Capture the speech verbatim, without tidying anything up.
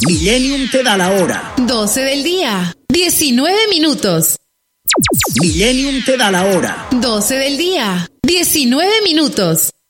Millennium te da la hora. doce del día, diecinueve minutos. Millennium te da la hora. doce del día, diecinueve minutos.